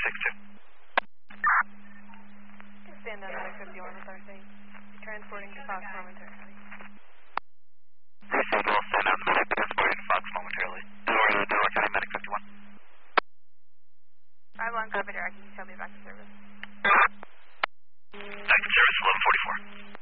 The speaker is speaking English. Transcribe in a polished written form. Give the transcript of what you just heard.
Stand down at 51 with our thing. Transporting to Fox momentarily. Received, will stand down at transporting to Fox momentarily. Delaware County Medic 51. I'm on cover direction. Tell me back to service.